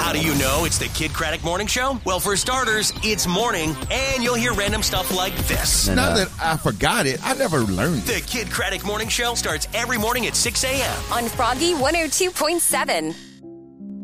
How do you know it's the Kid Craddock Morning Show? Well, for starters, it's morning, and you'll hear random stuff like this. Not that I forgot it. I never learned The it. Kid Craddock Morning Show starts every morning at 6 a.m. on Froggy 102.7.